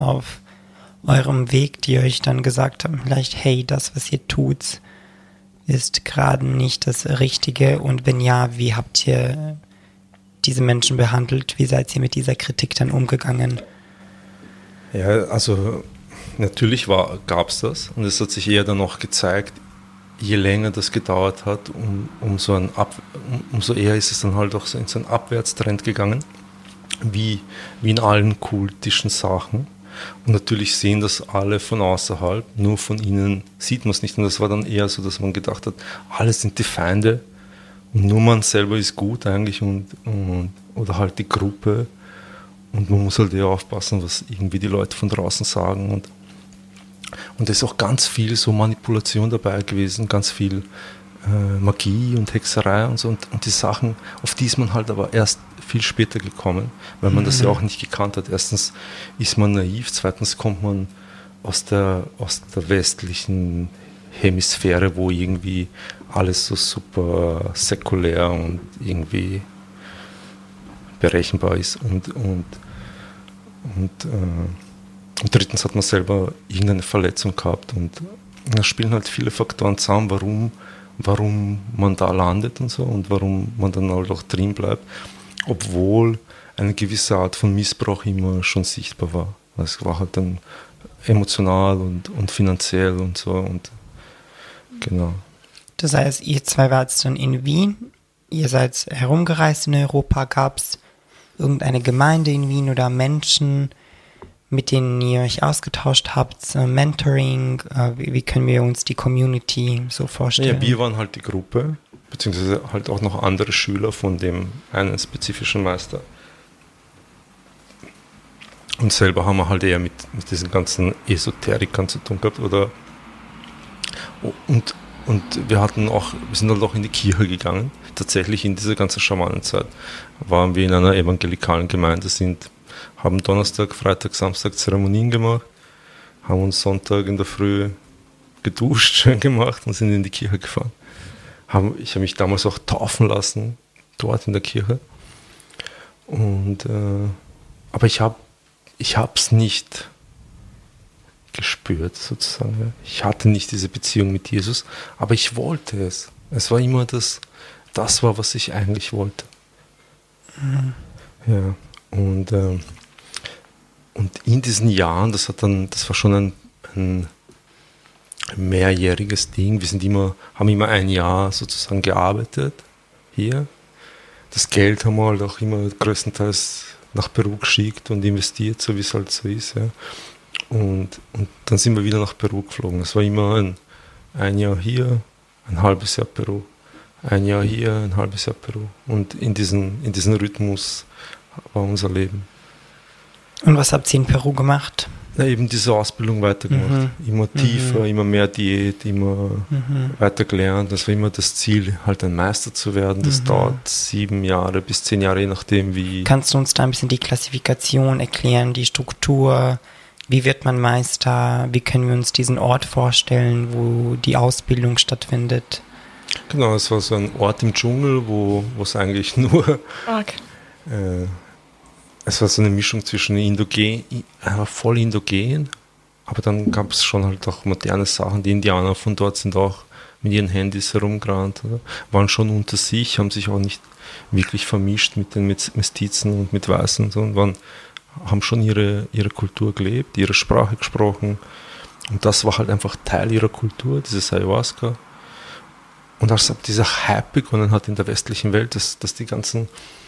auf eurem Weg, die euch dann gesagt haben, vielleicht, hey, das, was ihr tut, ist gerade nicht das Richtige? Und wenn ja, wie habt ihr diese Menschen behandelt? Wie seid ihr mit dieser Kritik dann umgegangen? Ja, also natürlich gab es das und es hat sich eher dann noch gezeigt, je länger das gedauert hat, umso eher ist es dann halt auch so in so einen Abwärtstrend gegangen, wie in allen kultischen Sachen. Und natürlich sehen das alle von außerhalb, nur von innen sieht man es nicht. Und das war dann eher so, dass man gedacht hat, alle sind die Feinde und nur man selber ist gut eigentlich oder halt die Gruppe. Und man muss halt eher aufpassen, was irgendwie die Leute von draußen sagen. Und da ist auch ganz viel so Manipulation dabei gewesen, ganz viel Magie und Hexerei und so. Und die Sachen, auf die ist man halt aber erst viel später gekommen, weil man das ja auch nicht gekannt hat. Erstens ist man naiv, zweitens kommt man aus der westlichen Hemisphäre, wo irgendwie alles so super säkulär und irgendwie berechenbar ist. Und drittens hat man selber irgendeine Verletzung gehabt. Und da spielen halt viele Faktoren zusammen, warum man da landet und so und warum man dann halt auch drin bleibt, obwohl eine gewisse Art von Missbrauch immer schon sichtbar war. Es war halt dann emotional und finanziell und so und genau. Das heißt, ihr zwei wart dann in Wien, ihr seid herumgereist in Europa, gab es irgendeine Gemeinde in Wien oder Menschen, mit denen ihr euch ausgetauscht habt, Mentoring, wie können wir uns die Community so vorstellen? Ja, wir waren halt die Gruppe, beziehungsweise halt auch noch andere Schüler von dem einen spezifischen Meister. Und selber haben wir halt eher mit diesen ganzen Esoterikern zu tun gehabt, und wir sind halt auch in die Kirche gegangen. Tatsächlich in dieser ganzen Schamanenzeit waren wir in einer evangelikalen Gemeinde, haben Donnerstag, Freitag, Samstag Zeremonien gemacht, haben uns Sonntag in der Früh geduscht, schön gemacht und sind in die Kirche gefahren. Ich habe mich damals auch taufen lassen, dort in der Kirche. Aber ich habe es nicht gespürt, sozusagen. Ich hatte nicht diese Beziehung mit Jesus, aber ich wollte es. Es war immer das war, was ich eigentlich wollte. Mhm. Ja, und in diesen Jahren, das war schon ein mehrjähriges Ding. Wir haben immer ein Jahr sozusagen gearbeitet hier. Das Geld haben wir halt auch immer größtenteils nach Peru geschickt und investiert, so wie es halt so ist. Ja. Und dann sind wir wieder nach Peru geflogen. Es war immer ein Jahr hier, ein halbes Jahr Peru. Ein Jahr hier, ein halbes Jahr Peru. Und in diesen Rhythmus war unser Leben. Und was habt ihr in Peru gemacht? Ja, eben diese Ausbildung weitergemacht. Immer tiefer, immer mehr Diät, immer weiter gelernt. Das war immer das Ziel, halt ein Meister zu werden. Das dauert 7 Jahre bis 10 Jahre, je nachdem wie. Kannst du uns da ein bisschen die Klassifikation erklären, die Struktur? Wie wird man Meister? Wie können wir uns diesen Ort vorstellen, wo die Ausbildung stattfindet? Genau, es war so ein Ort im Dschungel, wo es eigentlich nur... es war so eine Mischung zwischen voll indogen, aber dann gab es schon halt auch moderne Sachen. Die Indianer von dort sind auch mit ihren Handys herumgerannt, waren schon unter sich, haben sich auch nicht wirklich vermischt mit den Mestizen und mit Weißen, sondern haben schon ihre Kultur gelebt, ihre Sprache gesprochen. Und das war halt einfach Teil ihrer Kultur, dieses Ayahuasca. Und als dieser Hype begonnen hat in der westlichen Welt, dass die ganzen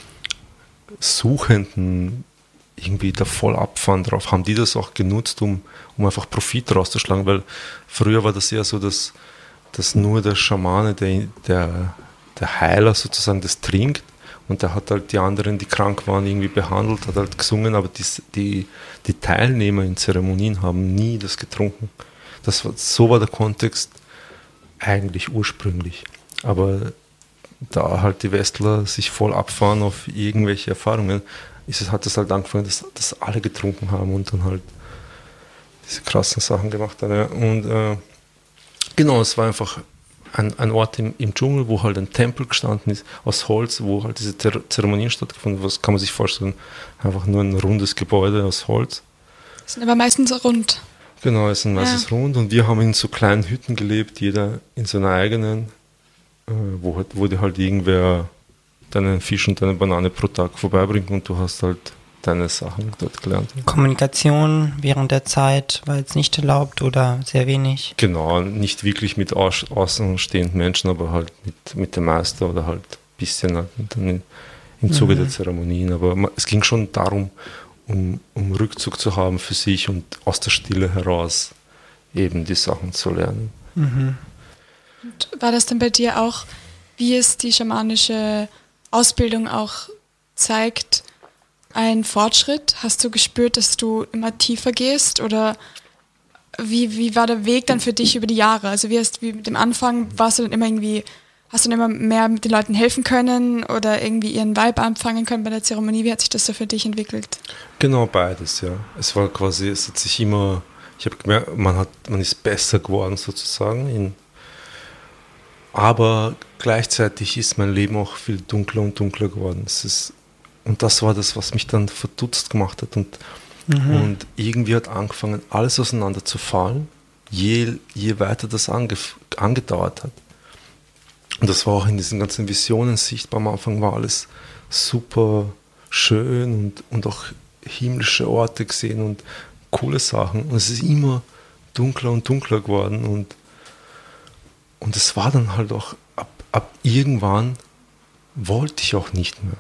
Suchenden irgendwie da voll abfahren drauf, haben die das auch genutzt, um einfach Profit rauszuschlagen, weil früher war das eher so, dass nur der Schamane, der Heiler sozusagen, das trinkt und der hat halt die anderen, die krank waren, irgendwie behandelt, hat halt gesungen, aber die Teilnehmer in Zeremonien haben nie das getrunken. So war der Kontext eigentlich ursprünglich. Aber da halt die Westler sich voll abfahren auf irgendwelche Erfahrungen, hat es halt angefangen, dass alle getrunken haben und dann halt diese krassen Sachen gemacht haben. Ja. Und genau, es war einfach ein Ort im Dschungel, wo halt ein Tempel gestanden ist, aus Holz, wo halt diese Zeremonien stattgefunden haben. Was kann man sich vorstellen? Einfach nur ein rundes Gebäude aus Holz. Sind aber meistens rund. Genau, es ist ein weißes Rund und wir haben in so kleinen Hütten gelebt, jeder in seiner eigenen, wo dir halt irgendwer deinen Fisch und deine Banane pro Tag vorbeibringt und du hast halt deine Sachen dort gelernt. Kommunikation während der Zeit war jetzt nicht erlaubt oder sehr wenig? Genau, nicht wirklich mit außenstehenden Menschen, aber halt mit dem Meister oder halt ein bisschen halt dann im Zuge der Zeremonien. Aber es ging schon darum, um Rückzug zu haben für sich und aus der Stille heraus eben die Sachen zu lernen. Und war das dann bei dir auch, wie es die schamanische Ausbildung auch zeigt, ein Fortschritt? Hast du gespürt, dass du immer tiefer gehst oder wie war der Weg dann für dich über die Jahre? Also wie mit dem Anfang, warst du dann immer irgendwie, hast du dann immer mehr mit den Leuten helfen können oder irgendwie ihren Vibe anfangen können bei der Zeremonie? Wie hat sich das so für dich entwickelt? Genau, beides, ja. Es war quasi, es hat sich immer, ich habe gemerkt, man ist besser geworden sozusagen, aber gleichzeitig ist mein Leben auch viel dunkler und dunkler geworden. Und das war das, was mich dann verdutzt gemacht hat. Und irgendwie hat angefangen, alles auseinander zu fallen, je weiter das angedauert hat. Und das war auch in diesen ganzen Visionen sichtbar. Am Anfang war alles super schön und auch himmlische Orte gesehen und coole Sachen. Und es ist immer dunkler und dunkler geworden. Und es war dann halt auch, ab irgendwann wollte ich auch nicht mehr.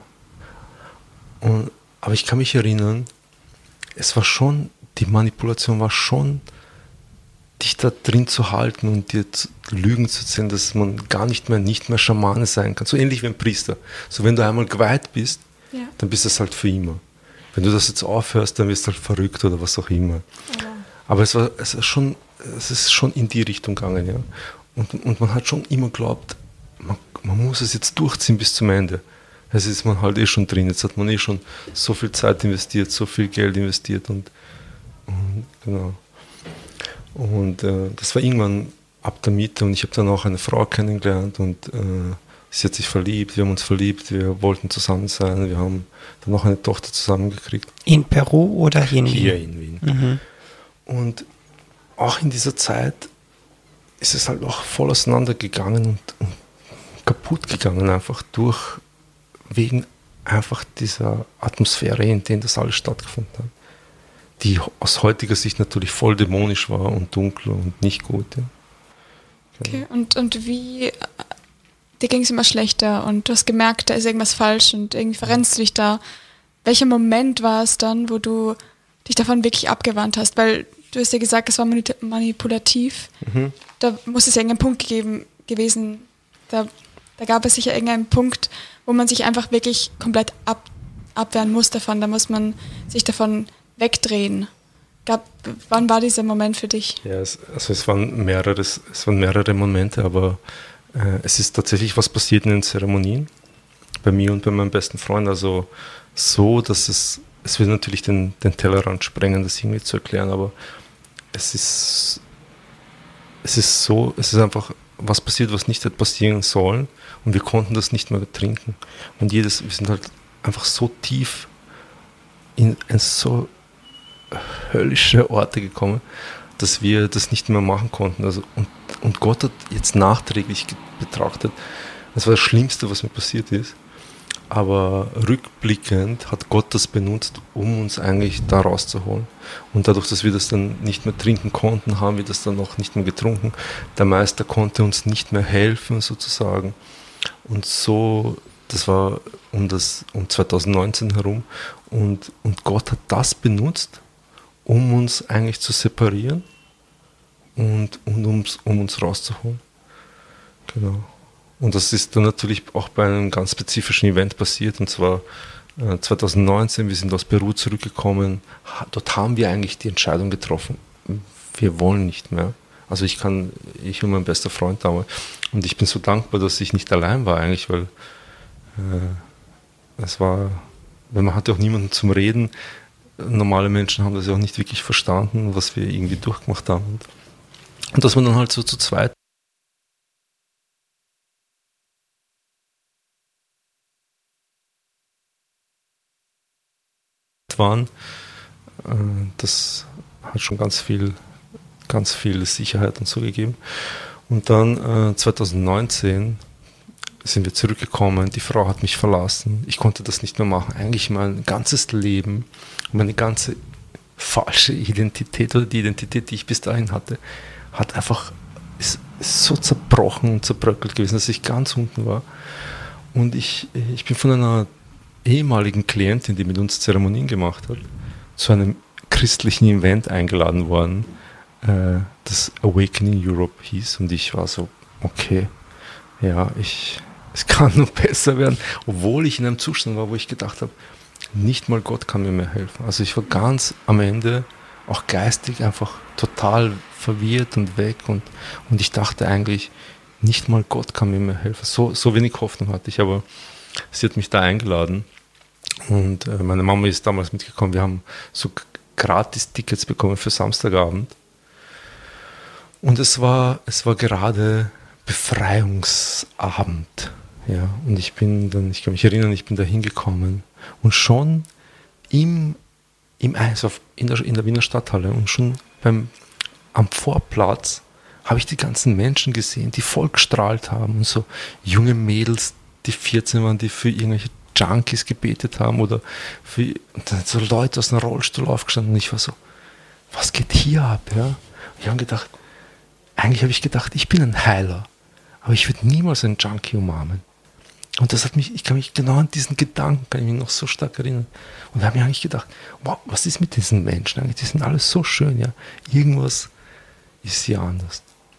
Aber ich kann mich erinnern, die Manipulation war schon, dich da drin zu halten und dir Lügen zu erzählen, dass man gar nicht mehr Schamane sein kann. So ähnlich wie ein Priester. So wenn du einmal geweiht bist, dann bist du das halt für immer. Wenn du das jetzt aufhörst, dann wirst du halt verrückt oder was auch immer. Ja. Aber es ist schon in die Richtung gegangen, ja. Und man hat schon immer geglaubt, man muss es jetzt durchziehen bis zum Ende. Jetzt ist man halt schon drin, jetzt hat man schon so viel Zeit investiert, so viel Geld investiert und genau. Und das war irgendwann ab der Mitte und ich habe dann auch eine Frau kennengelernt und sie hat sich verliebt, wir haben uns verliebt, wir wollten zusammen sein, wir haben dann auch eine Tochter zusammengekriegt. In Peru oder hier in Wien? Hier in Wien. Und auch in dieser Zeit ist es halt auch voll auseinandergegangen und kaputt gegangen, einfach wegen einfach dieser Atmosphäre, in der das alles stattgefunden hat. Die aus heutiger Sicht natürlich voll dämonisch war und dunkel und nicht gut. Ja. Okay, und wie, dir ging es immer schlechter und du hast gemerkt, da ist irgendwas falsch und irgendwie verrennst du dich da. Welcher Moment war es dann, wo du dich davon wirklich abgewandt hast? Weil du hast ja gesagt, es war manipulativ. Da muss es ja irgendeinen Punkt gewesen, da gab es sicher irgendeinen Punkt, wo man sich einfach wirklich komplett abwehren muss davon. Da muss man sich davon wegdrehen. Wann war dieser Moment für dich? Ja, es waren mehrere Momente, aber es ist tatsächlich was passiert in den Zeremonien, bei mir und bei meinem besten Freund. Also so, dass es wird natürlich den Tellerrand sprengen, das irgendwie zu erklären, aber es ist einfach was passiert, was nicht hätte passieren sollen und wir konnten das nicht mehr trinken. Und wir sind halt einfach so tief in so höllische Orte gekommen, dass wir das nicht mehr machen konnten. Also, und Gott hat jetzt nachträglich betrachtet, das war das Schlimmste, was mir passiert ist, aber rückblickend hat Gott das benutzt, um uns eigentlich da rauszuholen. Und dadurch, dass wir das dann nicht mehr trinken konnten, haben wir das dann auch nicht mehr getrunken. Der Meister konnte uns nicht mehr helfen, sozusagen. Und so, das war um 2019 herum. Und Gott hat das benutzt, um uns eigentlich zu separieren und um uns rauszuholen. Genau. Und das ist dann natürlich auch bei einem ganz spezifischen Event passiert, und zwar 2019, wir sind aus Peru zurückgekommen, dort haben wir eigentlich die Entscheidung getroffen, wir wollen nicht mehr. Also ich und mein bester Freund damals, und ich bin so dankbar, dass ich nicht allein war eigentlich, weil man hatte auch niemanden zum Reden, normale Menschen haben das ja auch nicht wirklich verstanden, was wir irgendwie durchgemacht haben. Und dass man dann halt so zu zweit waren, Das hat schon ganz viel Sicherheit und so gegeben. Und dann 2019 sind wir zurückgekommen, die Frau hat mich verlassen, ich konnte das nicht mehr machen. Eigentlich mein ganzes Leben, meine ganze falsche Identität oder die Identität, die ich bis dahin hatte, ist so zerbrochen und zerbröckelt gewesen, dass ich ganz unten war. Und ich bin von einer ehemaligen Klientin, die mit uns Zeremonien gemacht hat, zu einem christlichen Event eingeladen worden, das Awakening Europe hieß. Und ich war so, okay, ja, es kann nur besser werden, obwohl ich in einem Zustand war, wo ich gedacht habe, nicht mal Gott kann mir mehr helfen. Also ich war ganz am Ende, auch geistig einfach total verwirrt und weg und ich dachte eigentlich, nicht mal Gott kann mir mehr helfen. So wenig Hoffnung hatte ich, aber sie hat mich da eingeladen und meine Mama ist damals mitgekommen. Wir haben so Gratis-Tickets bekommen für Samstagabend und es war gerade Befreiungsabend. Ja, und ich kann mich erinnern, ich bin da hingekommen und schon im Eis in der Wiener Stadthalle und schon am Vorplatz habe ich die ganzen Menschen gesehen, die voll gestrahlt haben und so junge Mädels, die 14 waren, die für irgendwelche Junkies gebetet haben und dann so Leute aus einem Rollstuhl aufgestanden und ich war so, was geht hier ab? Ja? Ich habe gedacht, ich bin ein Heiler, aber ich würde niemals einen Junkie umarmen. Und ich kann mich genau an diesen Gedanken, kann ich mich noch so stark erinnern. Und da habe ich eigentlich gedacht, wow, was ist mit diesen Menschen eigentlich? Die sind alle so schön, ja. Irgendwas ist hier anders.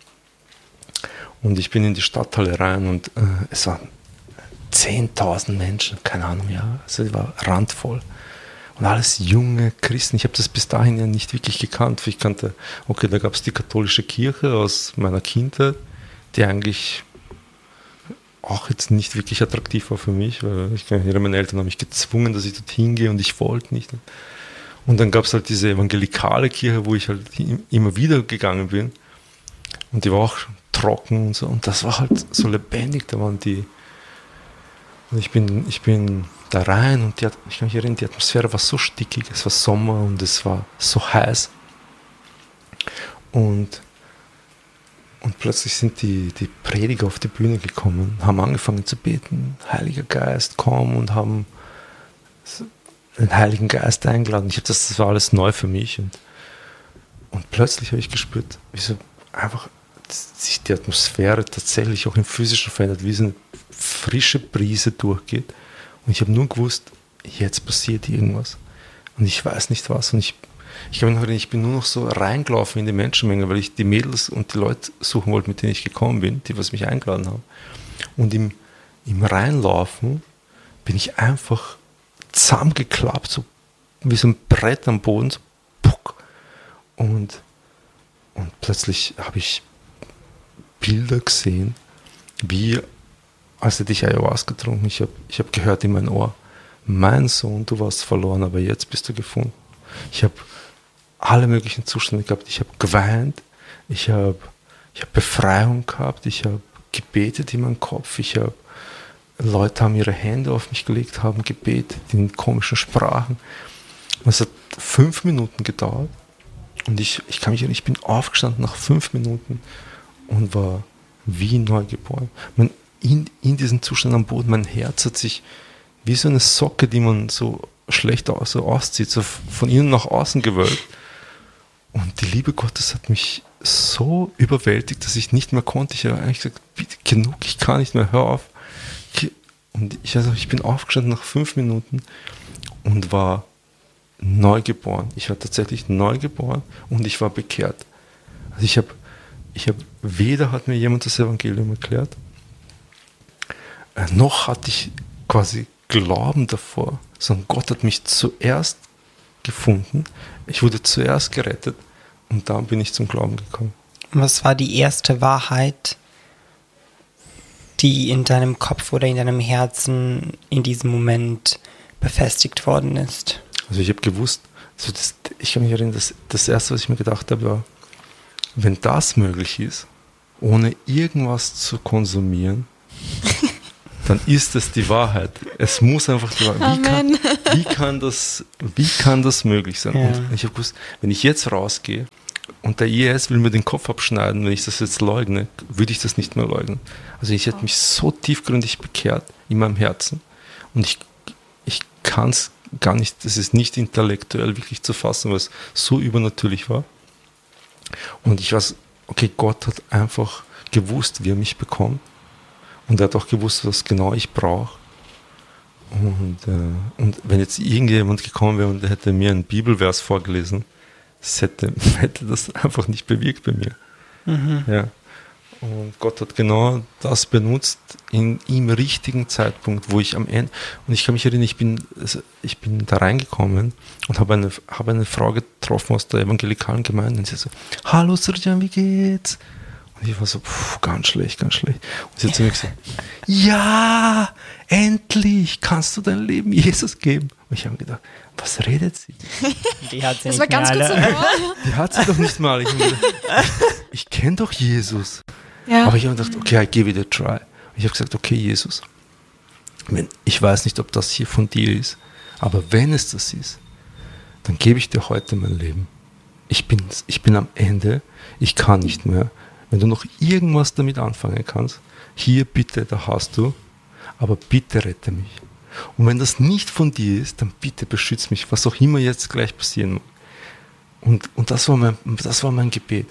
Und ich bin in die Stadthalle rein und es waren 10.000 Menschen, keine Ahnung, ja. Also es war randvoll. Und alles junge Christen. Ich habe das bis dahin ja nicht wirklich gekannt. Ich kannte, okay, da gab es die katholische Kirche aus meiner Kindheit, die eigentlich auch jetzt nicht wirklich attraktiv war für mich, weil meine Eltern haben mich gezwungen, dass ich dorthin gehe und ich wollte nicht. Und dann gab es halt diese evangelikale Kirche, wo ich halt immer wieder gegangen bin und die war auch trocken und so und das war halt so lebendig, da waren die und ich bin da rein und ich kann mich erinnern, die Atmosphäre war so stickig, es war Sommer und es war so heiß und plötzlich sind die Prediger auf die Bühne gekommen, haben angefangen zu beten, Heiliger Geist, komm, und haben den Heiligen Geist eingeladen. Das war alles neu für mich. Und plötzlich habe ich gespürt, wie so einfach sich die Atmosphäre tatsächlich auch im Physischen verändert, wie so eine frische Brise durchgeht. Und ich habe nur gewusst, jetzt passiert irgendwas. Und ich weiß nicht was. Und ich bin nur noch so reingelaufen in die Menschenmenge, weil ich die Mädels und die Leute suchen wollte, mit denen ich gekommen bin, die was mich eingeladen haben. Und im Reinlaufen bin ich einfach zusammengeklappt, so wie so ein Brett am Boden, so puck. Und plötzlich habe ich Bilder gesehen, wie als hätte ich Ayahuasca getrunken. Ich hab gehört in mein Ohr, mein Sohn, du warst verloren, aber jetzt bist du gefunden. Ich habe alle möglichen Zustände gehabt. Ich habe geweint, ich habe Befreiung gehabt, ich habe gebetet in meinem Kopf, Leute haben ihre Hände auf mich gelegt, haben gebetet in komischen Sprachen. Und es hat 5 Minuten gedauert und ich kann mich erinnern, ich bin aufgestanden nach 5 Minuten und war wie neugeboren. In diesem Zustand am Boden, mein Herz hat sich wie so eine Socke, die man so schlecht auszieht, so von innen nach außen gewölbt. Und die Liebe Gottes hat mich so überwältigt, dass ich nicht mehr konnte. Ich habe eigentlich gesagt, bitte genug, ich kann nicht mehr, hör auf. Und ich bin aufgestanden nach 5 Minuten und war neugeboren. Ich war tatsächlich neugeboren und ich war bekehrt. Also weder hat mir jemand das Evangelium erklärt, noch hatte ich quasi Glauben davor, sondern Gott hat mich zuerst gefunden. Ich wurde zuerst gerettet und dann bin ich zum Glauben gekommen. Was war die erste Wahrheit, die in deinem Kopf oder in deinem Herzen in diesem Moment befestigt worden ist? Also ich habe gewusst, ich kann mich erinnern, das Erste, was ich mir gedacht habe, war, wenn das möglich ist, ohne irgendwas zu konsumieren, dann ist es die Wahrheit. Es muss einfach die Wahrheit. Wie kann das möglich sein? Ja. Und ich habe gewusst, wenn ich jetzt rausgehe und der IS will mir den Kopf abschneiden, wenn ich das jetzt leugne, würde ich das nicht mehr leugnen. Also ich hätte mich so tiefgründig bekehrt in meinem Herzen und ich kann es gar nicht, das ist nicht intellektuell wirklich zu fassen, weil es so übernatürlich war. Und ich weiß, okay, Gott hat einfach gewusst, wie er mich bekommt. Und er hat auch gewusst, was genau ich brauche. Und wenn jetzt irgendjemand gekommen wäre und der hätte mir einen Bibelvers vorgelesen, hätte das einfach nicht bewirkt bei mir. Mhm. Ja. Und Gott hat genau das benutzt im richtigen Zeitpunkt, wo ich am Ende, und ich kann mich erinnern, ich bin da reingekommen und habe eine Frau getroffen aus der evangelikalen Gemeinde und sie so, hallo Serjan, wie geht's? Und ich war so, ganz schlecht. Und sie hat zu mir gesagt, ja, endlich kannst du dein Leben Jesus geben. Und ich habe gedacht, was redet sie? Die hat sie Das nicht war ganz mehr kurz alle. davor. Die hat sie doch nicht mal. Ich kenne doch Jesus. Ja. Aber ich habe gedacht, okay, I give it a try. Und ich habe gesagt, okay, Jesus, ich weiß nicht, ob das hier von dir ist, aber wenn es das ist, dann gebe ich dir heute mein Leben. Ich bin am Ende, ich kann nicht mehr. Wenn du noch irgendwas damit anfangen kannst, hier bitte, da hast du, aber bitte rette mich. Und wenn das nicht von dir ist, dann bitte beschütz mich, was auch immer jetzt gleich passieren mag. Und das war mein Gebet.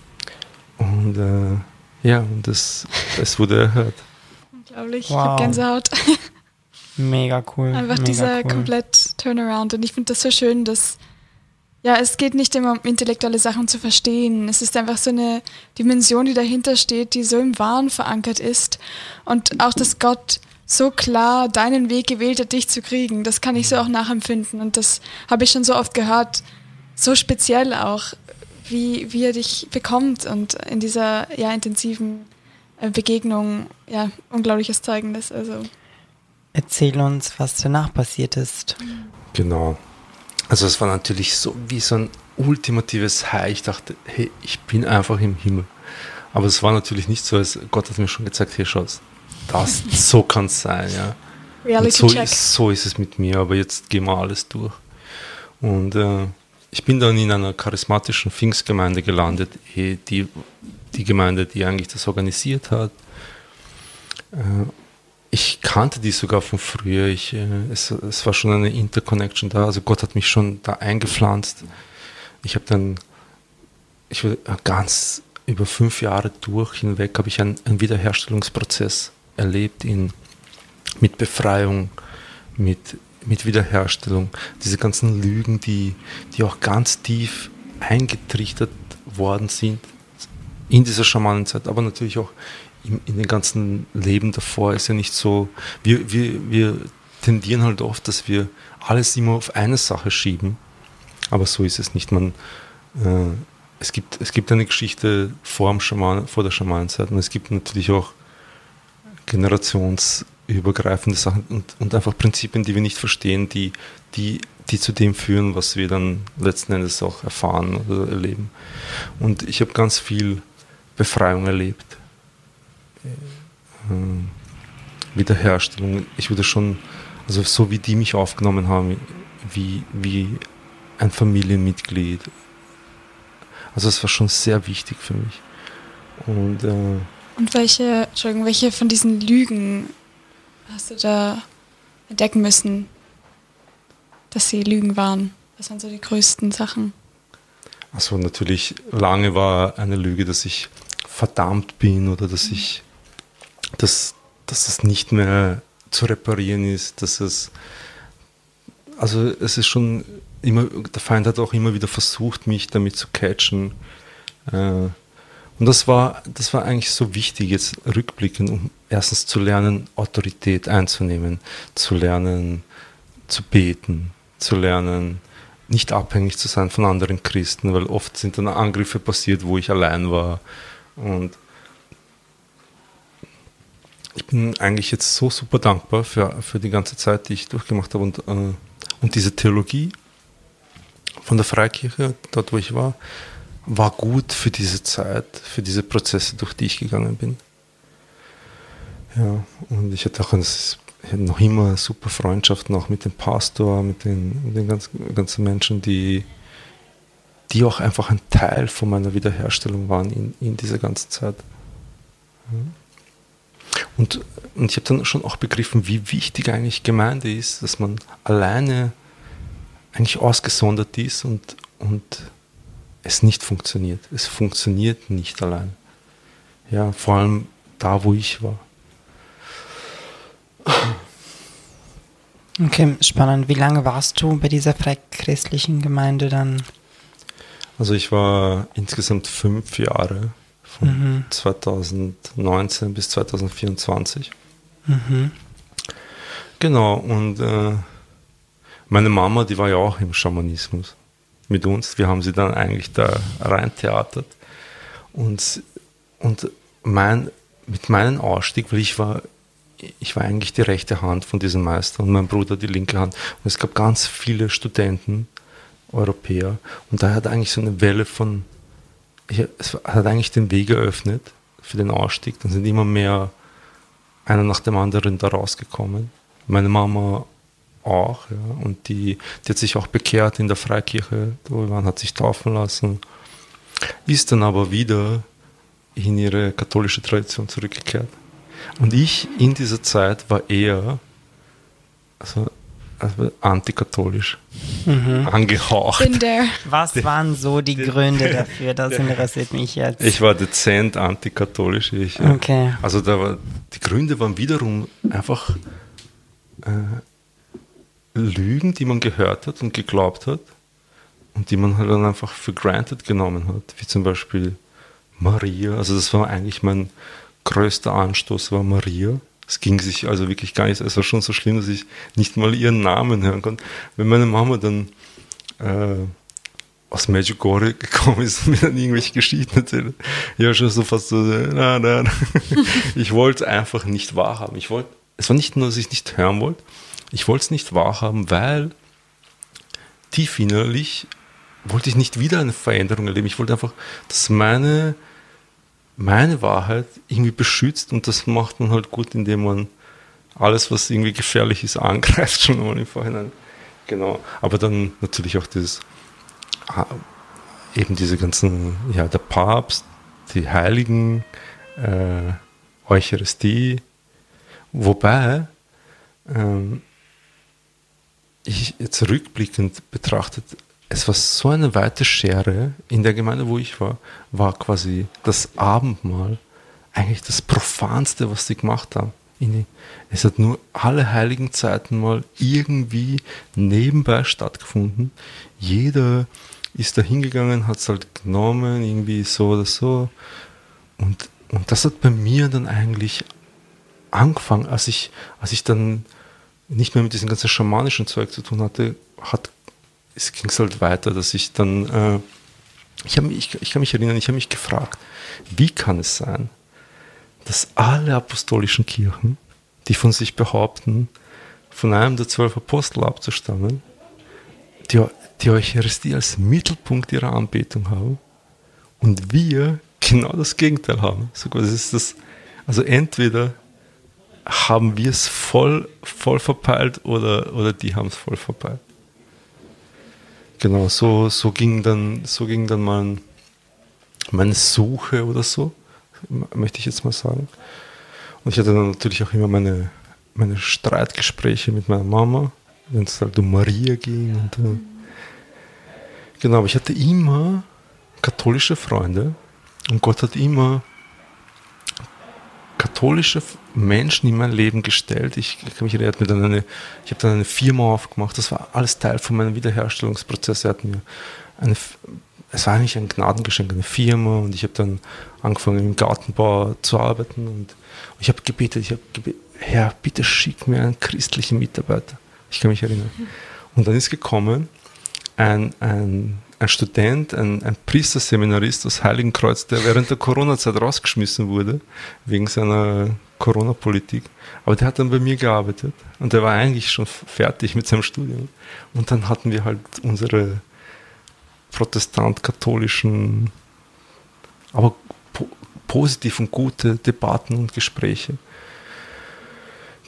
Und und es wurde erhört. Unglaublich, Wow. ich habe Gänsehaut. Mega cool. Einfach mega dieser cool. komplett Turnaround. Und ich finde das so schön, dass, ja, es geht nicht immer um intellektuelle Sachen zu verstehen. Es ist einfach so eine Dimension, die dahinter steht, die so im Wahren verankert ist. Und auch, dass Gott so klar deinen Weg gewählt hat, dich zu kriegen, das kann ich so auch nachempfinden. Und das habe ich schon so oft gehört, so speziell auch, wie er dich bekommt und in dieser intensiven Begegnung, unglaubliches Zeugendes. Also. Erzähl uns, was danach passiert ist. Genau. Also es war natürlich so wie so ein ultimatives High. Ich dachte, hey, ich bin einfach im Himmel. Aber es war natürlich nicht so, als Gott hat mir schon gezeigt, hey, schau, so kann es sein. Ja. Reality Und Check. so ist es mit mir, aber jetzt gehen wir alles durch. Und ich bin dann in einer charismatischen Pfingstgemeinde gelandet, die Gemeinde, die eigentlich das organisiert hat. Ich kannte die sogar von früher. Es war schon eine Interconnection da. Also Gott hat mich schon da eingepflanzt. Ich habe ganz über 5 Jahre hinweg habe ich einen Wiederherstellungsprozess erlebt mit Befreiung, mit Wiederherstellung. Diese ganzen Lügen, die auch ganz tief eingetrichtert worden sind in dieser Schamanenzeit, aber natürlich auch in den ganzen Leben davor. Ist ja nicht so, wir tendieren halt oft, dass wir alles immer auf eine Sache schieben, aber so ist es nicht. Es gibt eine Geschichte vor der Schamanenzeit und es gibt natürlich auch generationsübergreifende Sachen und einfach Prinzipien, die wir nicht verstehen, die zu dem führen, was wir dann letzten Endes auch erfahren oder erleben. Und ich habe ganz viel Befreiung erlebt. Wiederherstellung. Ich wurde schon, also so wie die mich aufgenommen haben, wie ein Familienmitglied. Also es war schon sehr wichtig für mich. Und welche von diesen Lügen hast du da entdecken müssen, dass sie Lügen waren? Was waren so die größten Sachen? Also natürlich, lange war eine Lüge, dass ich verdammt bin oder dass es nicht mehr zu reparieren ist, es ist schon immer, der Feind hat auch immer wieder versucht, mich damit zu catchen. Und das war eigentlich so wichtig, jetzt rückblickend, um erstens zu lernen, Autorität einzunehmen, zu lernen, zu beten, zu lernen, nicht abhängig zu sein von anderen Christen, weil oft sind dann Angriffe passiert, wo ich allein war. Und ich bin eigentlich jetzt so super dankbar für die ganze Zeit, die ich durchgemacht habe und diese Theologie von der Freikirche, dort wo ich war gut für diese Zeit, für diese Prozesse, durch die ich gegangen bin. Ja, und ich hatte auch noch immer eine super Freundschaft noch mit dem Pastor, mit den ganzen Menschen, die auch einfach ein Teil von meiner Wiederherstellung waren in dieser ganzen Zeit. Und ich habe dann schon auch begriffen, wie wichtig eigentlich Gemeinde ist, dass man alleine eigentlich ausgesondert ist und es nicht funktioniert. Es funktioniert nicht allein. Ja, vor allem da, wo ich war. Okay, spannend. Wie lange warst du bei dieser freichristlichen Gemeinde dann? Also ich war insgesamt 5 Jahre, von 2019 bis 2024. Genau, und meine Mama, die war ja auch im Schamanismus mit uns. Wir haben sie dann eigentlich da reintheatert. Und mit meinem Ausstieg, weil ich war eigentlich die rechte Hand von diesem Meister und mein Bruder die linke Hand. Und es gab ganz viele Studenten, Europäer. Und da hat eigentlich so eine Welle es hat eigentlich den Weg eröffnet für den Ausstieg. Dann sind immer mehr einer nach dem anderen da rausgekommen. Meine Mama auch, ja. Und die hat sich auch bekehrt in der Freikirche, wo wir waren, hat sich taufen lassen, ist dann aber wieder in ihre katholische Tradition zurückgekehrt. Und ich in dieser Zeit war eher antikatholisch angehaucht. Was waren so die Gründe dafür? Das interessiert mich jetzt. Ich war dezent antikatholisch. Okay. Also die Gründe waren wiederum einfach Lügen, die man gehört hat und geglaubt hat und die man halt dann einfach für granted genommen hat. Wie zum Beispiel Maria. Also das war eigentlich mein größter Anstoß, war Maria. Es ging sich also wirklich gar nicht, es war schon so schlimm, dass ich nicht mal ihren Namen hören konnte. Wenn meine Mama dann aus Medjugorje gekommen ist und mir dann irgendwelche Geschichten erzählt, ja schon so fast so, nein. Ich wollte es einfach nicht wahrhaben. Es war nicht nur, dass ich nicht hören wollte, ich wollte es nicht wahrhaben, weil tief innerlich wollte ich nicht wieder eine Veränderung erleben. Ich wollte einfach, dass meine Wahrheit irgendwie beschützt, und das macht man halt gut, indem man alles, was irgendwie gefährlich ist, angreift, schon mal im Vorhinein. Genau. Aber dann natürlich auch eben diese ganzen, ja, der Papst, die Heiligen, Eucharistie, wobei ich jetzt rückblickend betrachtet, es war so eine weite Schere in der Gemeinde, wo ich war quasi das Abendmahl eigentlich das Profanste, was sie gemacht haben. Es hat nur alle heiligen Zeiten mal irgendwie nebenbei stattgefunden. Jeder ist da hingegangen, hat es halt genommen, irgendwie so oder so. Und das hat bei mir dann eigentlich angefangen, als ich dann nicht mehr mit diesem ganzen schamanischen Zeug zu tun hatte, es ging halt weiter, dass ich dann, ich kann mich erinnern, ich habe mich gefragt, wie kann es sein, dass alle apostolischen Kirchen, die von sich behaupten, von einem der 12 Apostel abzustammen, die Eucharistie als Mittelpunkt ihrer Anbetung haben und wir genau das Gegenteil haben. Also entweder haben wir es voll verpeilt oder die haben es voll verpeilt. Genau, so ging dann meine Suche oder so, möchte ich jetzt mal sagen. Und ich hatte dann natürlich auch immer meine Streitgespräche mit meiner Mama, wenn es halt um Maria ging. Genau, aber ich hatte immer katholische Freunde und Gott hat immer katholische Menschen in mein Leben gestellt. Ich kann mich erinnern, ich habe dann eine Firma aufgemacht, das war alles Teil von meinem Wiederherstellungsprozess. Es war eigentlich ein Gnadengeschenk, eine Firma, und ich habe dann angefangen im Gartenbau zu arbeiten und ich habe gebetet, Herr, bitte schick mir einen christlichen Mitarbeiter. Ich kann mich erinnern. Und dann ist gekommen ein Student, ein Priesterseminarist aus Heiligenkreuz, der während der Corona-Zeit rausgeschmissen wurde, wegen seiner Corona-Politik. Aber der hat dann bei mir gearbeitet und der war eigentlich schon fertig mit seinem Studium. Und dann hatten wir halt unsere protestant-katholischen, aber positiv und gute Debatten und Gespräche.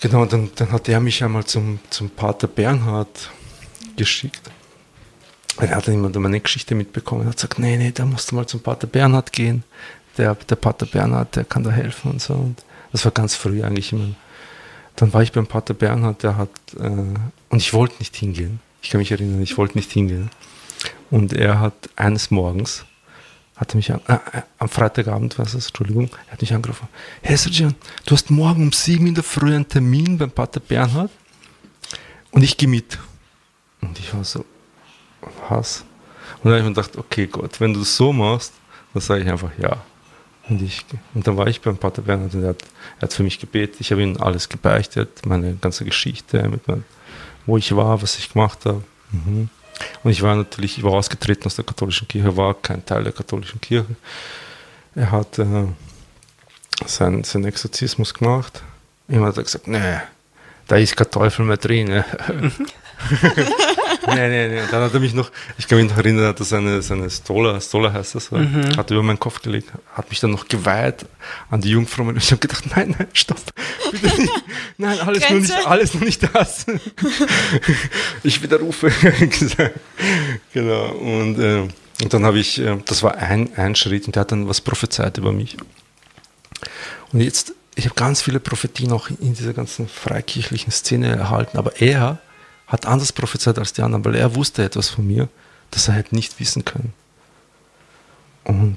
Genau, dann hat er mich einmal zum Pater Bernhard geschickt. Er hat dann immer meine Geschichte mitbekommen. Er hat gesagt, nee, da musst du mal zum Pater Bernhard gehen. Der Pater Bernhard, der kann da helfen und so. Und das war ganz früh eigentlich immer. Dann war ich beim Pater Bernhard, und ich wollte nicht hingehen. Ich kann mich erinnern, ich wollte nicht hingehen. Und er hat eines Morgens, am Freitagabend war es, Entschuldigung, er hat mich angerufen. Hey Sergian, du hast morgen um 7 in der Früh einen Termin beim Pater Bernhard und ich gehe mit. Und ich war so, was? Und dann habe ich mir gedacht, okay Gott, wenn du das so machst, dann sage ich einfach ja. Und dann war ich beim Pater Bernhard und er hat für mich gebetet. Ich habe ihm alles gebeichtet, meine ganze Geschichte, wo ich war, was ich gemacht habe. Und ich war ausgetreten aus der katholischen Kirche, war kein Teil der katholischen Kirche. Er hat seinen Exorzismus gemacht. Immer hat er gesagt, nee, da ist kein Teufel mehr drin. Nee. Dann hat er mich noch, ich kann mich noch erinnern, hat er seine Stola heißt das, hat über meinen Kopf gelegt, hat mich dann noch geweiht an die Jungfrau. Und ich habe gedacht, nein, stopp, bitte nicht. Nein, alles nur nicht das. Ich widerrufe. Genau. Und dann habe ich, das war ein Schritt, und der hat dann was prophezeit über mich. Und jetzt, ich habe ganz viele Prophetien auch in dieser ganzen freikirchlichen Szene erhalten, aber er hat anders prophezeit als die anderen, weil er wusste etwas von mir, das er hätte nicht wissen können. Und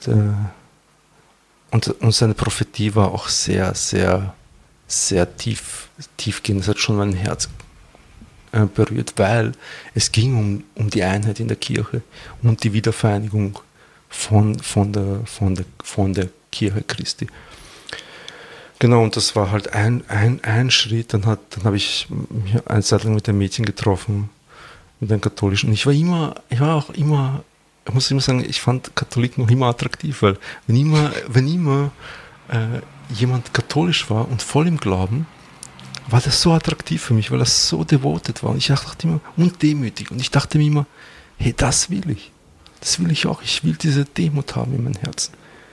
seine Prophetie war auch sehr, sehr, sehr tiefgehend. Das hat schon mein Herz berührt, weil es ging um die Einheit in der Kirche und um die Wiedervereinigung von der Kirche Christi. Genau, und das war halt ein Schritt. Dann habe ich mich eine Zeit lang mit einem Mädchen getroffen, mit einem Katholischen. Und ich muss immer sagen, ich fand Katholiken noch immer attraktiv, weil wenn immer jemand katholisch war und voll im Glauben, war das so attraktiv für mich, weil das so devoted war. Und ich dachte immer, und demütig. Und ich dachte mir immer, hey, das will ich. Das will ich auch. Ich will diese Demut haben in meinem Herzen.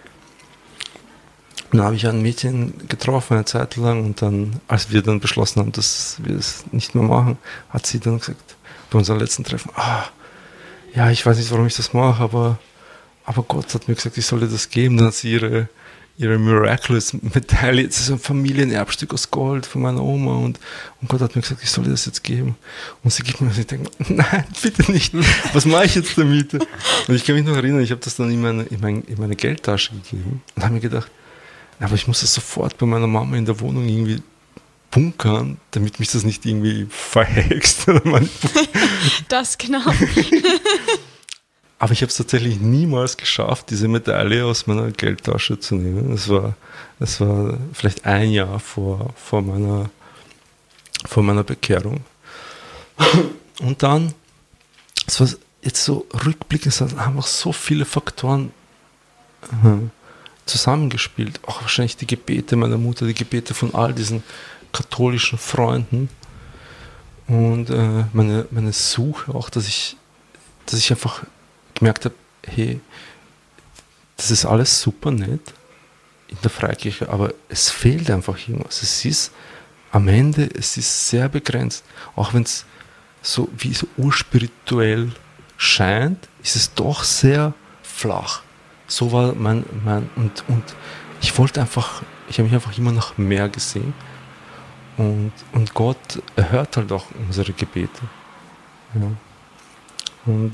Und dann habe ich ein Mädchen getroffen eine Zeit lang, und dann, als wir dann beschlossen haben, dass wir es nicht mehr machen, hat sie dann gesagt, bei unserem letzten Treffen, ja, ich weiß nicht, warum ich das mache, aber Gott hat mir gesagt, ich soll dir das geben. Dann hat sie ihre Miraculous-Medaille, das ist ein Familienerbstück aus Gold von meiner Oma, und Gott hat mir gesagt, ich soll dir das jetzt geben. Und sie gibt mir das, und ich denke, nein, bitte nicht, was mache ich jetzt damit? Und ich kann mich noch erinnern, ich habe das dann in meine Geldtasche gegeben und habe mir gedacht, aber ich muss das sofort bei meiner Mama in der Wohnung irgendwie bunkern, damit mich das nicht irgendwie verhext. Das genau. Aber ich habe es tatsächlich niemals geschafft, diese Medaille aus meiner Geldtasche zu nehmen. Das war vielleicht ein Jahr vor meiner Bekehrung. Und dann, es war jetzt so rückblickend, es haben einfach so viele Faktoren zusammengespielt. Auch wahrscheinlich die Gebete meiner Mutter, die Gebete von all diesen katholischen Freunden und meine Suche auch, dass ich einfach gemerkt habe, hey, das ist alles super nett in der Freikirche, aber es fehlt einfach irgendwas. Am Ende es ist sehr begrenzt. Auch wenn es so urspirituell scheint, ist es doch sehr flach. So war und ich habe mich einfach immer nach mehr gesehen. Und Gott erhört halt auch unsere Gebete. Ja. Und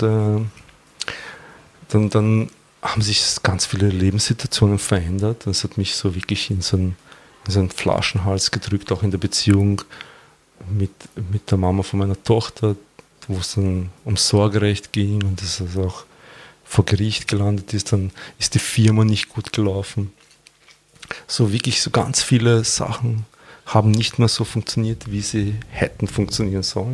dann haben sich ganz viele Lebenssituationen verändert. Das hat mich so wirklich in so einen Flaschenhals gedrückt, auch in der Beziehung mit der Mama von meiner Tochter, wo es dann um Sorgerecht ging und das also auch vor Gericht gelandet ist. Dann ist die Firma nicht gut gelaufen. So wirklich so ganz viele Sachen haben nicht mehr so funktioniert, wie sie hätten funktionieren sollen.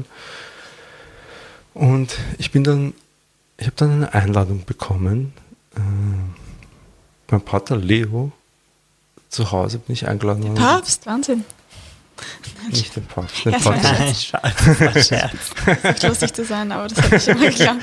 Und ich habe dann eine Einladung bekommen. Beim Pater Leo zu Hause bin ich eingeladen worden. Papst, Wahnsinn. Nicht den Papst, den Ja, Pater. Nein, Scherz. Das ist nicht lustig zu sein, aber das habe ich immer geglaubt.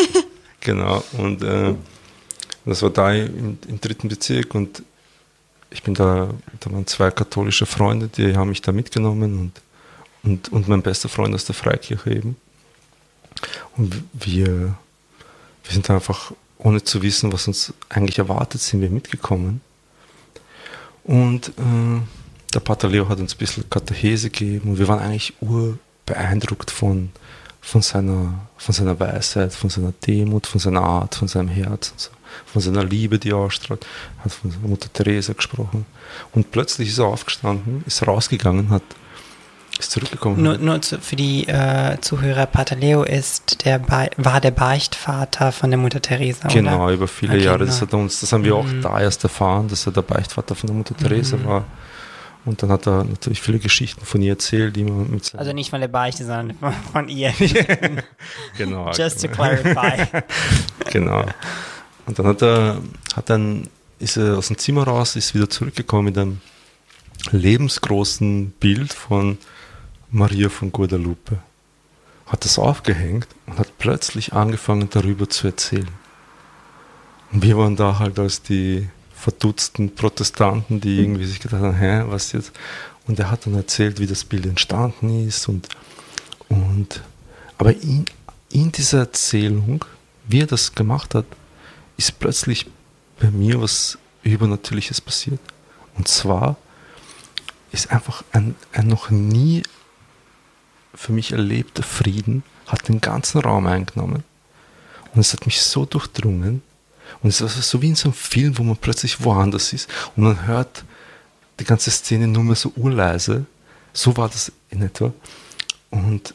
Genau, und das war da im 3. Bezirk, und da waren 2 katholische Freunde, die haben mich da mitgenommen und mein bester Freund aus der Freikirche eben. Und wir sind einfach, ohne zu wissen, was uns eigentlich erwartet, sind wir mitgekommen. Und der Pater Leo hat uns ein bisschen Katechese gegeben und wir waren eigentlich urbeeindruckt von seiner Weisheit, von seiner Demut, von seiner Art, von seinem Herz, und so, von seiner Liebe, die er ausstrahlt. Er hat von Mutter Teresa gesprochen. Und plötzlich ist er aufgestanden, ist rausgegangen, ist zurückgekommen. Nur für die Zuhörer, Pater Leo war der Beichtvater von der Mutter Teresa, genau, oder? Über viele Jahre. Das haben wir auch da erst erfahren, dass er der Beichtvater von der Mutter Teresa war. Und dann hat er natürlich viele Geschichten von ihr erzählt, die man mit also nicht von der Beichte, sondern von ihr. Genau. Just to clarify. Genau. Und dann ist er aus dem Zimmer raus, ist wieder zurückgekommen mit einem lebensgroßen Bild von Maria von Guadalupe. Hat das aufgehängt und hat plötzlich angefangen, darüber zu erzählen. Und wir waren da halt als die verdutzten Protestanten, die irgendwie sich gedacht haben, was jetzt? Und er hat dann erzählt, wie das Bild entstanden ist aber in dieser Erzählung, wie er das gemacht hat, ist plötzlich bei mir was Übernatürliches passiert. Und zwar ist einfach ein noch nie für mich erlebter Frieden, hat den ganzen Raum eingenommen. Und es hat mich so durchdrungen. Und es war so wie in so einem Film, wo man plötzlich woanders ist und man hört die ganze Szene nur mehr so urleise. So war das in etwa. Und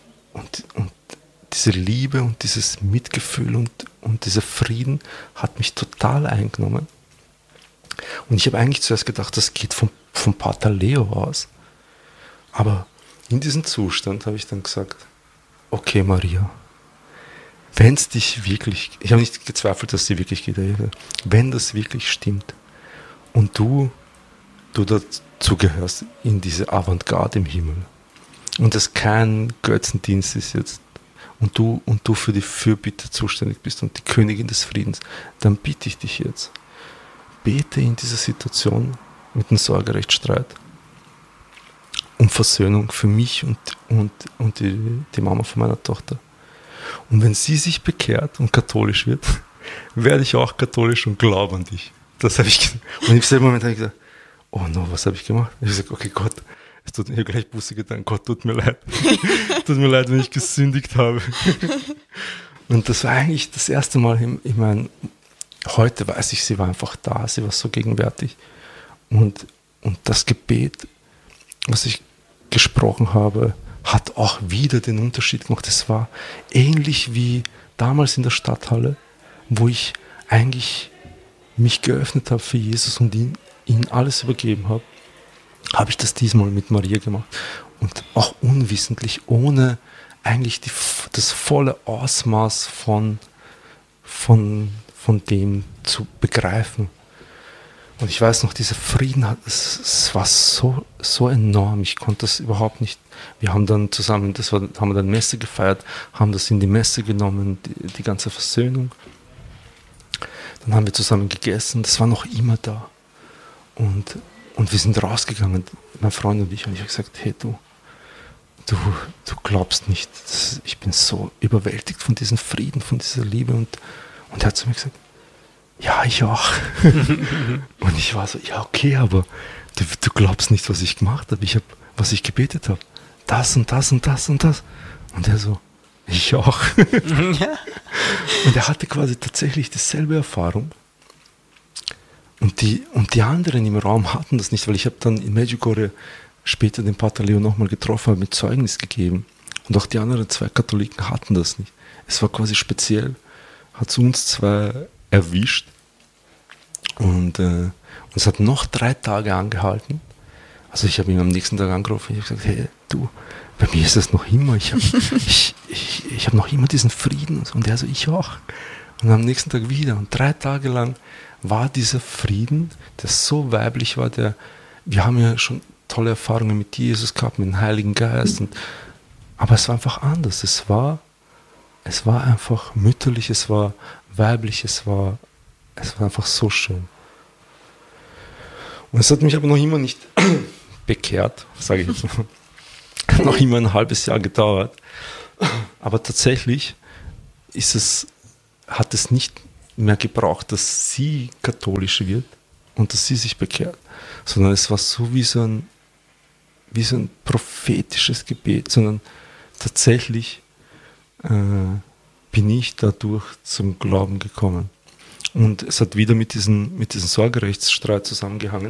diese Liebe und dieses Mitgefühl und dieser Frieden hat mich total eingenommen. Und ich habe eigentlich zuerst gedacht, das geht vom Pater Leo aus. Aber in diesem Zustand habe ich dann gesagt, okay Maria, wenn es dich wirklich, ich habe nicht gezweifelt, dass sie wirklich geht, wenn das wirklich stimmt und du dazu gehörst in diese Avantgarde im Himmel und es kein Götzendienst ist jetzt und du für die Fürbitte zuständig bist und die Königin des Friedens, dann bitte ich dich jetzt, bete in dieser Situation mit dem Sorgerechtsstreit um Versöhnung für mich und die Mama von meiner Tochter. Und wenn sie sich bekehrt und katholisch wird, werde ich auch katholisch und glaube an dich. Das habe ich gesagt. Und im selben Moment habe ich gesagt, oh no, was habe ich gemacht? Ich habe gesagt, okay Gott, es tut mir gleich Buße getan, Gott, tut mir leid. Tut mir leid, wenn ich gesündigt habe. Und das war eigentlich das erste Mal, ich meine, heute weiß ich, sie war einfach da, sie war so gegenwärtig. Und das Gebet, was ich gesprochen habe, hat auch wieder den Unterschied gemacht. Es war ähnlich wie damals in der Stadthalle, wo ich eigentlich mich geöffnet habe für Jesus und ihn alles übergeben habe, habe ich das diesmal mit Maria gemacht. Und auch unwissentlich, ohne eigentlich das volle Ausmaß von dem zu begreifen. Und ich weiß noch, dieser Frieden, es war so enorm, ich konnte das überhaupt nicht. Wir haben dann zusammen, haben wir dann Messe gefeiert, haben das in die Messe genommen, die ganze Versöhnung. Dann haben wir zusammen gegessen, das war noch immer da. Und wir sind rausgegangen, mein Freund und ich habe gesagt, hey du glaubst nicht, ich bin so überwältigt von diesem Frieden, von dieser Liebe. Und er hat zu mir gesagt, ja, ich auch. Und ich war so, ja okay, aber du glaubst nicht, was ich gemacht habe, was ich gebetet habe. Das und das und das und das. Und er so, ich auch. Und er hatte quasi tatsächlich dieselbe Erfahrung. Und die anderen im Raum hatten das nicht, weil ich habe dann in Medjugorje später den Pater Leo nochmal getroffen, habe mit Zeugnis gegeben. Und auch die anderen 2 Katholiken hatten das nicht. Es war quasi speziell, hat es uns 2 erwischt. Und es hat noch 3 Tage angehalten. Also ich habe ihn am nächsten Tag angerufen und ich habe gesagt, hey, du, bei mir ist das noch immer, ich hab noch immer diesen Frieden. Und er so, ich auch. Und am nächsten Tag wieder. Und 3 Tage lang war dieser Frieden, der so weiblich war, wir haben ja schon tolle Erfahrungen mit Jesus gehabt, mit dem Heiligen Geist. Aber es war einfach anders. Es war einfach mütterlich, es war weiblich, es war einfach so schön. Und es hat mich aber noch immer nicht bekehrt, sage ich jetzt mal. Noch immer ein halbes Jahr gedauert. Aber tatsächlich hat es nicht mehr gebraucht, dass sie katholisch wird und dass sie sich bekehrt, sondern es war so wie so ein prophetisches Gebet, sondern tatsächlich bin ich dadurch zum Glauben gekommen. Und es hat wieder mit diesem Sorgerechtsstreit zusammengehangen.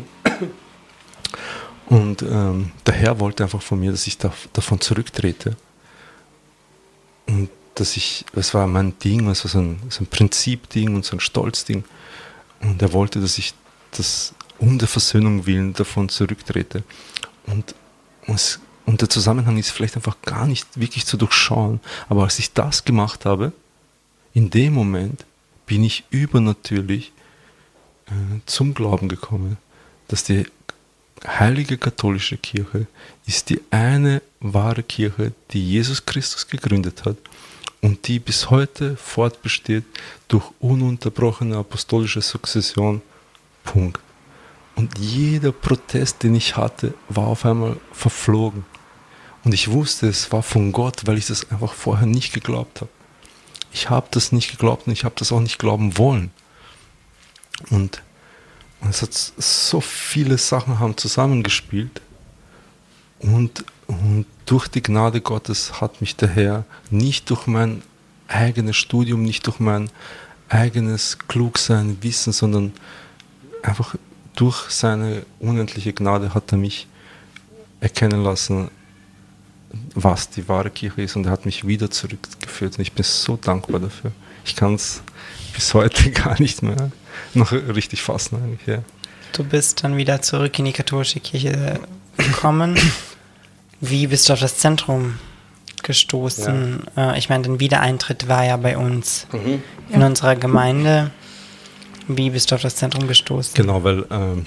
Und der Herr wollte einfach von mir, dass ich davon zurücktrete. Und es war mein Ding, es war so ein Prinzipding und so ein Stolzding. Und er wollte, dass ich das um der Versöhnung willen davon zurücktrete. Und der Zusammenhang ist vielleicht einfach gar nicht wirklich zu durchschauen. Aber als ich das gemacht habe, in dem Moment bin ich übernatürlich zum Glauben gekommen, dass die heilige katholische Kirche ist die eine wahre Kirche, die Jesus Christus gegründet hat und die bis heute fortbesteht durch ununterbrochene apostolische Sukzession. Punkt. Und jeder Protest, den ich hatte, war auf einmal verflogen. Und ich wusste, es war von Gott, weil ich das einfach vorher nicht geglaubt habe. Ich habe das nicht geglaubt und ich habe das auch nicht glauben wollen. Und es hat so viele Sachen haben zusammengespielt. Und durch die Gnade Gottes hat mich der Herr nicht durch mein eigenes Studium, nicht durch mein eigenes Klugsein, Wissen, sondern einfach durch seine unendliche Gnade hat er mich erkennen lassen, was die wahre Kirche ist, und er hat mich wieder zurückgeführt und ich bin so dankbar dafür. Ich kann es bis heute gar nicht mehr noch richtig fassen eigentlich. Ja. Du bist dann wieder zurück in die katholische Kirche gekommen. Wie bist du auf das Zentrum gestoßen? Ja. Ich meine, der Wiedereintritt war ja bei uns in unserer Gemeinde. Wie bist du auf das Zentrum gestoßen? Genau, weil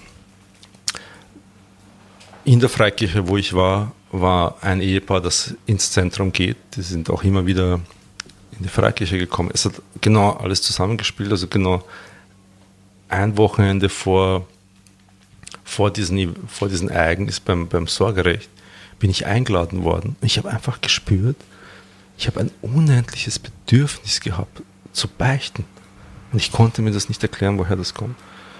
in der Freikirche, wo ich war ein Ehepaar, das ins Zentrum geht. Die sind auch immer wieder in die Freikirche gekommen. Es hat genau alles zusammengespielt, also genau ein Wochenende vor diesen Ereignis beim Sorgerecht bin ich eingeladen worden. Ich habe einfach gespürt, ich habe ein unendliches Bedürfnis gehabt, zu beichten. Und ich konnte mir das nicht erklären, woher das kommt.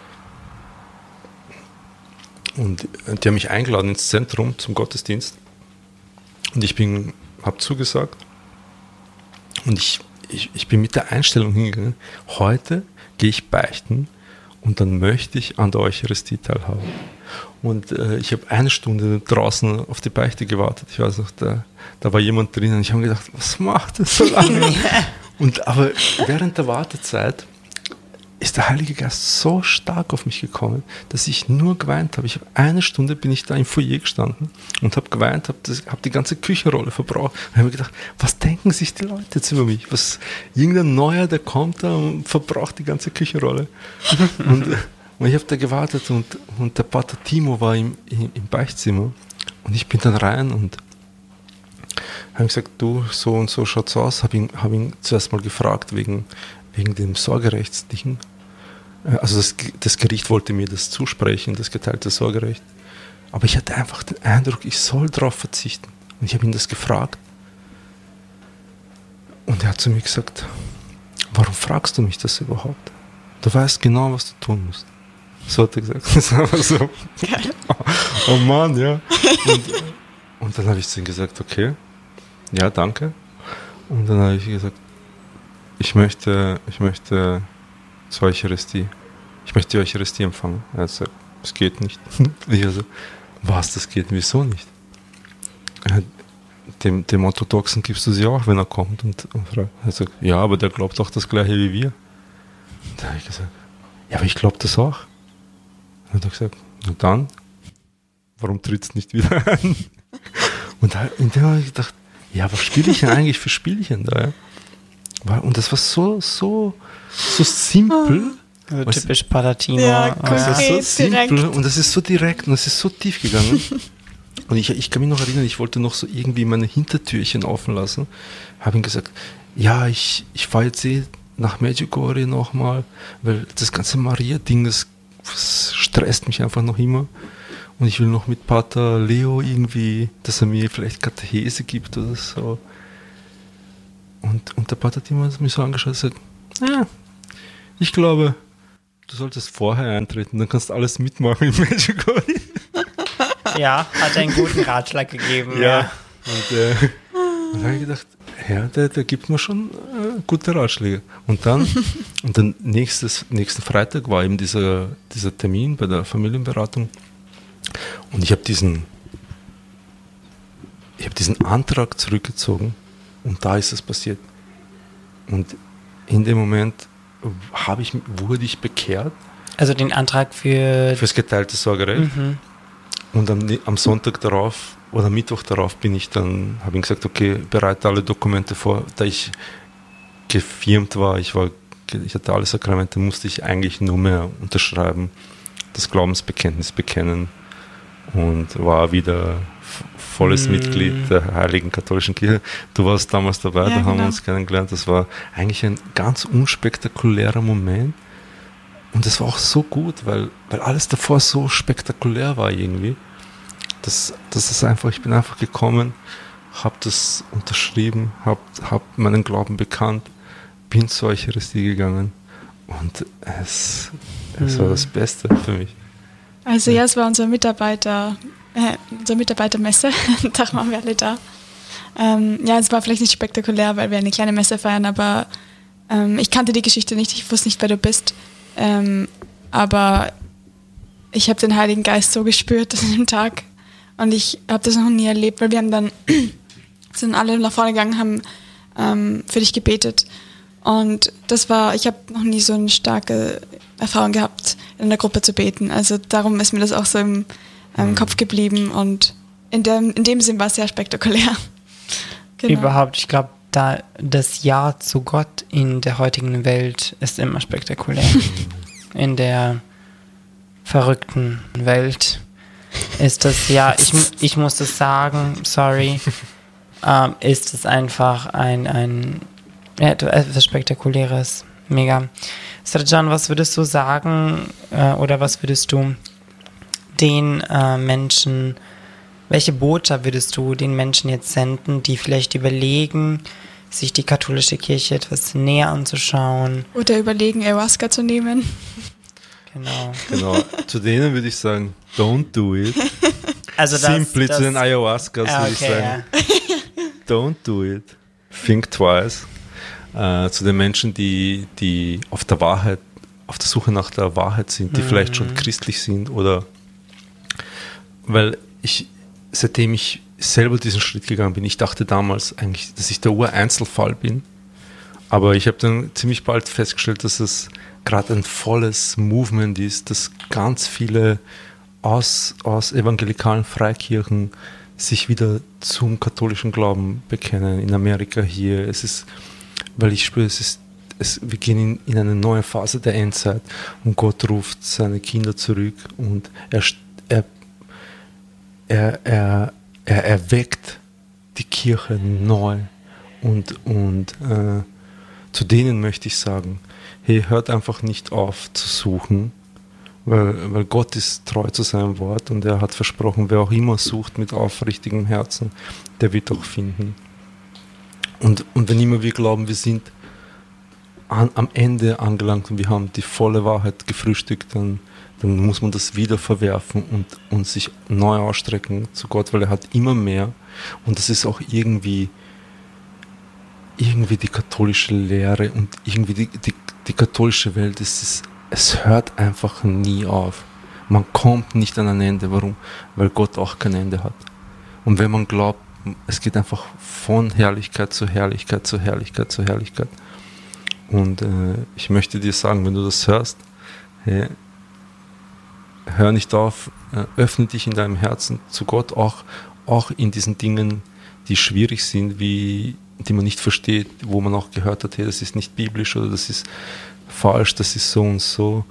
Und die haben mich eingeladen ins Zentrum zum Gottesdienst. Und ich habe zugesagt. Und ich bin mit der Einstellung hingegangen, heute gehe ich beichten und dann möchte ich an der Eucharistie teilhaben. Und ich habe 1 Stunde draußen auf die Beichte gewartet. Ich weiß noch, da war jemand drin und ich habe gedacht, was macht das so lange? Aber während der Wartezeit ist der Heilige Geist so stark auf mich gekommen, dass ich nur geweint habe. Ich habe 1 Stunde bin ich da im Foyer gestanden und habe geweint, habe die ganze Küchenrolle verbraucht. Und habe mir gedacht, was denken sich die Leute jetzt über mich? Irgendein Neuer, der kommt da und verbraucht die ganze Küchenrolle. Und ich habe da gewartet und der Pater Timo war im Beichtzimmer und ich bin dann rein und habe gesagt, du, so und so schaut's aus. Habe ihn zuerst mal gefragt wegen dem Sorgerechtsding. Also das Gericht wollte mir das zusprechen, das geteilte Sorgerecht. Aber ich hatte einfach den Eindruck, ich soll darauf verzichten. Und ich habe ihn das gefragt. Und er hat zu mir gesagt, warum fragst du mich das überhaupt? Du weißt genau, was du tun musst. So hat er gesagt. Das war so. Oh Mann, ja. Und dann habe ich zu ihm gesagt, okay, ja, danke. Und dann habe ich gesagt, ich möchte zur Eucharistie. Ich möchte die Eucharistie empfangen. Er hat gesagt, es geht nicht. Ich also, was, das geht? Wieso nicht? Dem Orthodoxen gibst du sie auch, wenn er kommt. Und fragt. Er hat gesagt, ja, aber der glaubt auch das Gleiche wie wir. Da habe ich gesagt, ja, aber ich glaube das auch. Und er hat gesagt, na dann, warum trittst du nicht wieder ein? Und in dem habe ich gedacht, ja, was spiele ich denn eigentlich für Spielchen da? Ja? Und das war so simpel. Also typisch Palatino. Ja, das ist so simpel und das ist so direkt und das ist so tief gegangen. Und ich kann mich noch erinnern, ich wollte noch so irgendwie meine Hintertürchen offen lassen. Habe ihm gesagt, ja, ich fahre jetzt nach Medjugorje nochmal, weil das ganze Maria-Ding, das es stresst mich einfach noch immer. Und ich will noch mit Pater Leo irgendwie, dass er mir vielleicht Katechese gibt oder so. Und der Pater hat immer mich so angeschaut und gesagt, ich glaube, du solltest vorher eintreten, dann kannst du alles mitmachen im Medjugorje. Ja, hat einen guten Ratschlag gegeben. Ja. Und dann habe ich gedacht, der gibt mir schon gute Ratschläge. Und dann nächsten Freitag war eben dieser Termin bei der Familienberatung. Und ich habe diesen Antrag zurückgezogen und da ist es passiert. Und in dem Moment wurde ich bekehrt. Also den Antrag fürs geteilte Sorgerecht. Mhm. Und am Sonntag darauf oder Mittwoch darauf habe ich gesagt, okay, bereite alle Dokumente vor. Da ich gefirmt war, ich hatte alle Sakramente, musste ich eigentlich nur mehr unterschreiben, das Glaubensbekenntnis bekennen und war wieder volles Mitglied der Heiligen Katholischen Kirche. Du warst damals dabei, da haben wir uns kennengelernt. Das war eigentlich ein ganz unspektakulärer Moment. Und das war auch so gut, weil alles davor so spektakulär war irgendwie. Ich bin einfach gekommen, habe das unterschrieben, hab meinen Glauben bekannt, bin zur Eucharistie gegangen und es war das Beste für mich. Also es war unsere Mitarbeitermesse, da waren wir alle da. Es war vielleicht nicht spektakulär, weil wir eine kleine Messe feiern, aber ich kannte die Geschichte nicht, ich wusste nicht, wer du bist. Aber ich habe den Heiligen Geist so gespürt an dem Tag und ich habe das noch nie erlebt, weil wir haben dann sind alle nach vorne gegangen, haben für dich gebetet und ich habe noch nie so eine starke Erfahrung gehabt, in einer Gruppe zu beten, also darum ist mir das auch so im Kopf geblieben und in dem Sinn war es sehr spektakulär. Genau. Überhaupt, ich glaube, das Ja zu Gott in der heutigen Welt ist immer spektakulär. In der verrückten Welt ist das, ich muss das sagen, sorry, ist es einfach etwas Spektakuläres. Mega. Srdjan, was würdest du sagen oder was würdest du den Menschen, welche Botschaft würdest du den Menschen jetzt senden, die vielleicht überlegen, sich die katholische Kirche etwas näher anzuschauen? Oder überlegen, Ayahuasca zu nehmen? Genau. Zu denen würde ich sagen, don't do it. Also Simply zu den Ayahuascas würde ich sagen, ja. Don't do it. Think twice. Zu den Menschen, die auf der Suche nach der Wahrheit sind, die vielleicht schon christlich sind oder weil seitdem ich selber diesen Schritt gegangen bin, ich dachte damals eigentlich, dass ich der Ureinzelfall bin, aber ich habe dann ziemlich bald festgestellt, dass es gerade ein volles Movement ist, dass ganz viele aus evangelikalen Freikirchen sich wieder zum katholischen Glauben bekennen, in Amerika hier. Weil ich spüre, wir gehen in eine neue Phase der Endzeit und Gott ruft seine Kinder zurück und er erweckt die Kirche neu und zu denen möchte ich sagen, hey, hört einfach nicht auf zu suchen, weil Gott ist treu zu seinem Wort und er hat versprochen, wer auch immer sucht mit aufrichtigem Herzen, der wird auch finden. Und wenn immer wir glauben, wir sind am Ende angelangt und wir haben die volle Wahrheit gefrühstückt, dann muss man das wieder verwerfen und sich neu ausstrecken zu Gott, weil er hat immer mehr. Und das ist auch irgendwie die katholische Lehre und irgendwie die katholische Welt. Es hört einfach nie auf. Man kommt nicht an ein Ende. Warum? Weil Gott auch kein Ende hat. Und wenn man glaubt, es geht einfach von Herrlichkeit zu Herrlichkeit zu Herrlichkeit zu Herrlichkeit. Und ich möchte dir sagen, wenn du das hörst, hey, hör nicht auf, öffne dich in deinem Herzen zu Gott, auch in diesen Dingen, die schwierig sind, die man nicht versteht, wo man auch gehört hat, hey, das ist nicht biblisch oder das ist falsch, das ist so und so.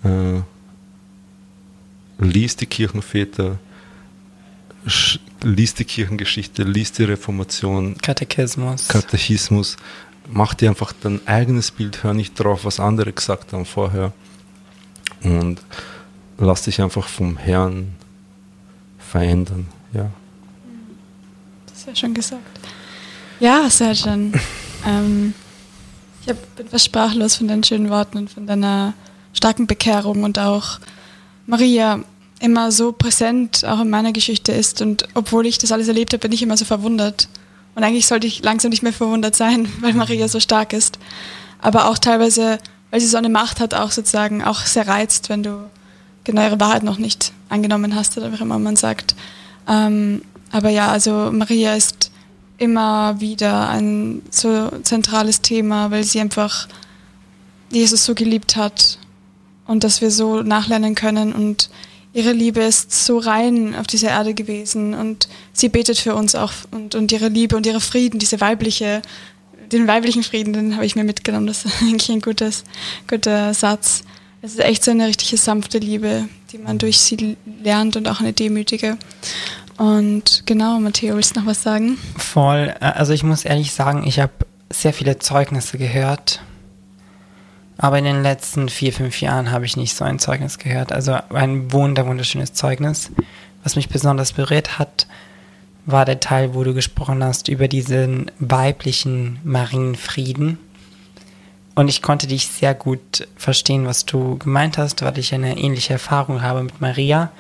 Lies die Kirchenväter, lies die Kirchengeschichte, lies die Reformation, Katechismus, mach dir einfach dein eigenes Bild, hör nicht drauf, was andere gesagt haben vorher und lass dich einfach vom Herrn verändern. Ja. Das ist ja schon gesagt. Ja, sehr schön. Ich bin etwas sprachlos von deinen schönen Worten und von deiner starken Bekehrung und auch Maria immer so präsent auch in meiner Geschichte ist, und obwohl ich das alles erlebt habe, bin ich immer so verwundert. Und eigentlich sollte ich langsam nicht mehr verwundert sein, weil Maria so stark ist. Aber auch teilweise, weil sie so eine Macht hat, auch sozusagen auch sehr reizt, wenn du genau ihre Wahrheit noch nicht angenommen hast oder wie immer man sagt. Aber ja, also Maria ist immer wieder ein so zentrales Thema, weil sie einfach Jesus so geliebt hat und dass wir so nachlernen können, und ihre Liebe ist so rein auf dieser Erde gewesen und sie betet für uns auch, und ihre Liebe und ihre Frieden, den weiblichen Frieden, den habe ich mir mitgenommen, das ist eigentlich ein guter Satz. Es ist echt so eine richtige sanfte Liebe, die man durch sie lernt, und auch eine demütige. Und genau, Matteo, willst du noch was sagen? Voll, also ich muss ehrlich sagen, ich habe sehr viele Zeugnisse gehört, aber in den letzten 4-5 Jahren habe ich nicht so ein Zeugnis gehört, also ein wunderschönes Zeugnis. Was mich besonders berührt hat, war der Teil, wo du gesprochen hast über diesen weiblichen Marienfrieden. Und ich konnte dich sehr gut verstehen, was du gemeint hast, weil ich eine ähnliche Erfahrung habe mit Maria.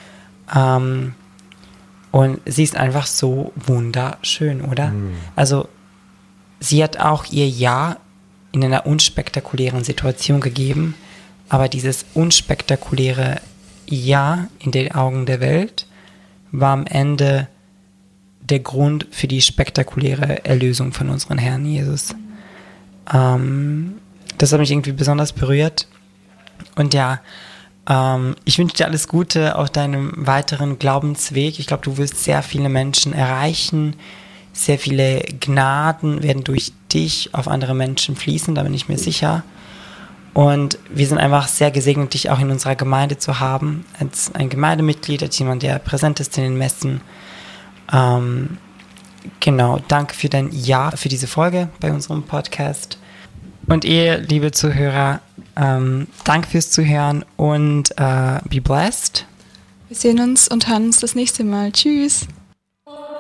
Und sie ist einfach so wunderschön, oder? Mhm. Also sie hat auch ihr Ja in einer unspektakulären Situation gegeben, aber dieses unspektakuläre Ja in den Augen der Welt war am Ende der Grund für die spektakuläre Erlösung von unserem Herrn Jesus. Das hat mich irgendwie besonders berührt. Und ja, ich wünsche dir alles Gute auf deinem weiteren Glaubensweg. Ich glaube, du wirst sehr viele Menschen erreichen. Sehr viele Gnaden werden durch dich auf andere Menschen fließen, da bin ich mir sicher. Und wir sind einfach sehr gesegnet, dich auch in unserer Gemeinde zu haben, als ein Gemeindemitglied, als jemand, der präsent ist in den Messen. Genau, danke für dein Ja für diese Folge bei unserem Podcast. Und ihr, liebe Zuhörer, danke fürs Zuhören und be blessed. Wir sehen uns und hören uns das nächste Mal. Tschüss.